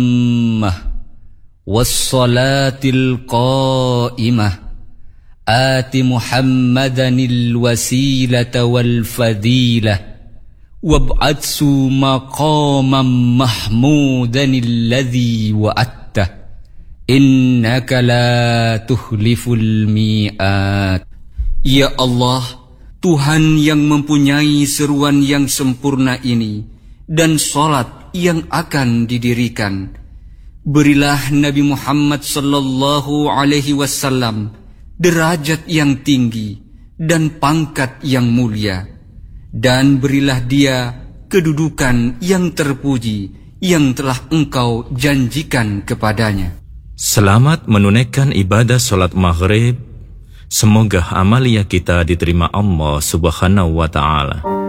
والصلاة القائمة آت محمدا الوسيلة والفضيلة وابعثه مقاما محمودا الذي وعدته إنك لا تخلف الميعاد. Ya Allah, Tuhan yang mempunyai seruan yang sempurna ini dan salat yang akan didirikan, berilah Nabi Muhammad sallallahu alaihi wasallam derajat yang tinggi dan pangkat yang mulia, dan berilah dia kedudukan yang terpuji yang telah Engkau janjikan kepadanya. Selamat menunaikan ibadah salat maghrib. Semoga amalia kita diterima Allah Subhanahu wa ta'ala.